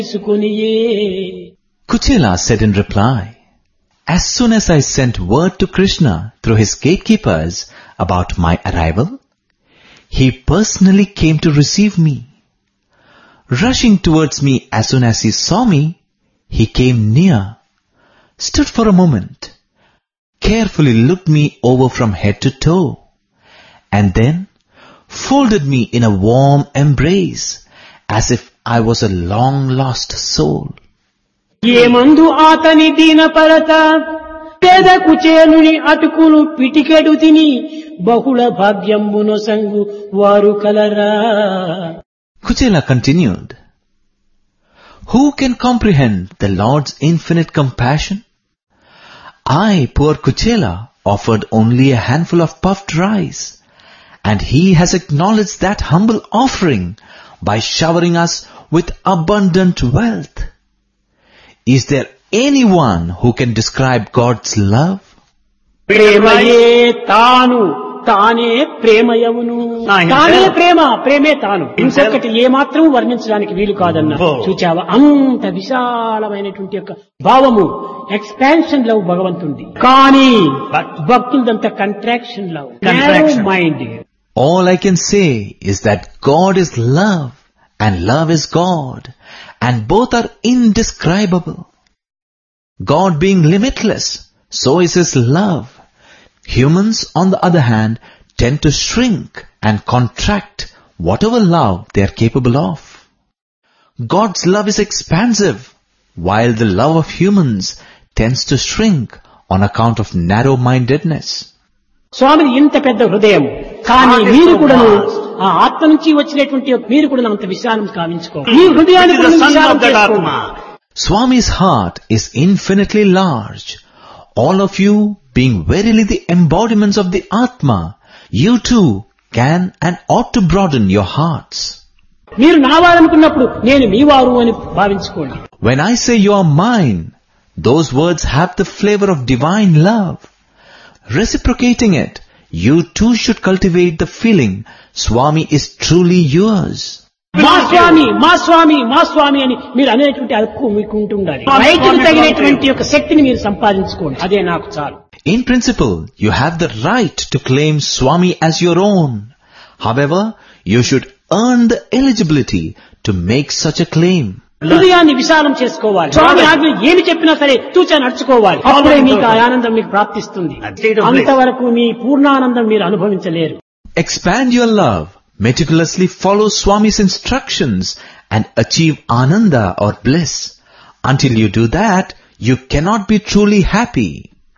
Kuchela said in reply, as soon as I sent word to Krishna through his gatekeepers about my arrival, he personally came to receive me. Rushing towards me as soon as he saw me, he came near, stood for a moment, carefully looked me over from head to toe, and then folded me in a warm embrace as if I was a long-lost soul. ఏమందు ఆతని దీనపరత పేద కుచేలుని అటుకును పిటికెడు తిని బహుళ భాగ్యంబును సంగు వారు కలరా. Kuchela continued, who can comprehend the Lord's infinite compassion? I, poor Kuchela, offered only a handful of puffed rice, and he has acknowledged that humble offering by showering us with abundant wealth. Is there anyone who can describe God's love? ప్రేమయే తాను తానే ప్రేమయవును. తానే ప్రేమ, ప్రేమే తాను. ఇంకొకటి ఏమాత్రం వర్ణించడానికి వీలు కాదన్నా. చూచావా, అంత విశాలమైనటువంటి యొక్క భావము, ఎక్స్పాన్షన్ లవ్ భగవంతుడి. కానీ భక్తులదంతా contraction love, mind. All I can say is that God is love and love is God, and both are indescribable. God being limitless, so is His love. Humans, on the other hand, tend to shrink and contract whatever love they are capable of. God's love is expansive, while the love of humans tends to shrink on account of narrow-mindedness. స్వామి ఇంత పెద్ద హృదయం, కానీ మీరు కూడా ఆ ఆత్మ నుంచి వచ్చినటువంటి మీరు కూడా అంత విశాలం కావించుకో. మీ హృదయాన్ని Swami's heart is infinitely large. All of you, being verily the embodiments of the Atma, you too can and ought to broaden your hearts. మీరు నావాలనుకున్నప్పుడు నేను మీ వారు అని భావించుకోండి. When I say you are mine, those words have the flavor of divine love. Reciprocating it, you too should cultivate the feeling Swami is truly yours. మా స్వామి, మా స్వామి, మా స్వామి అని మీరు అనేటువంటి హక్కు మీకు ఉంటుండాలి. రైతుకు తగినటువంటి యొక్క శక్తిని మీరు సంపాదించుకోండి, అదే నాకు చాలు. In principle, you have the right to claim Swami as your own. However, you should earn the eligibility to make such a claim. హృదయాన్ని విశాలం చేసుకోవాలి. స్వామి ఆజ్ఞ ఏమి చెప్పినా సరే తూచా నడుచుకోవాలి. అప్పుడే మీకు ఆ ఆనందం మీకు ప్రాప్తిస్తుంది. అంతవరకు మీ పూర్ణానందం మీరు అనుభవించలేరు. Expand your love, meticulously follow Swami's instructions and achieve ananda or bliss. Until you do that, you cannot be truly happy.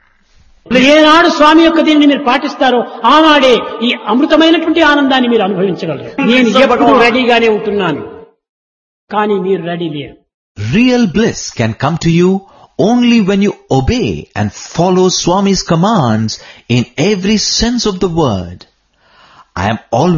ఏనాడు స్వామి యొక్క దీన్ని మీరు పాటిస్తారో ఆనాడే ఈ అమృతమైనటువంటి ఆనందాన్ని మీరు అనుభవించగలరు. నేను ఎప్పుడూ రెడీగానే ఉంటున్నాను, కానీ మీరు రెడీ లేరు. Real bliss can come to you only when you obey and follow Swami's commands in every sense of the word. I am always